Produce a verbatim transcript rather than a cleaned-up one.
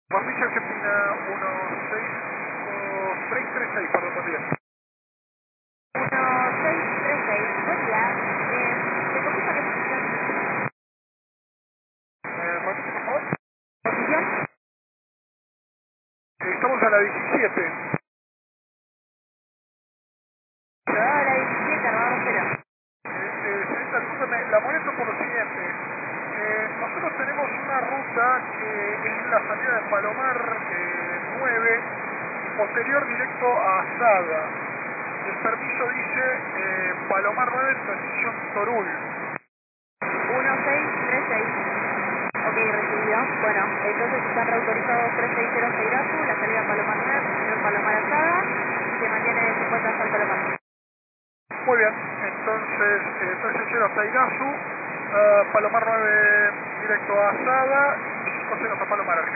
Mauricio Argentina uno seis tres tres seis, perdón, buen día. uno seis tres seis, buen día. Eh, ¿te confirma qué posición? Eh, Mauricio, por favor. ¿Posición? Eh, Estamos a la diecisiete. Rodada la diecisiete, rodado cero. Eh, eh, señorita, discúlpeme, la molesto por lo siguiente. Eh, nosotros tenemos una ruta que es la salida de Palomar eh, nueve y posterior directo a Azada. El permiso dice eh, Palomar nueve, transición Torul. uno seis tres seis. Ok, recibido. Bueno, entonces están reautorizados tres seis cero Seirazu, la salida Palomar nueve, posterior Palomar Azada, y se mantiene de cincuenta hasta el Palomar. Muy bien, entonces eh, tres seis cero Tairazu, eh, Palomar nueve directo a Azada y cinco cero a Palomar.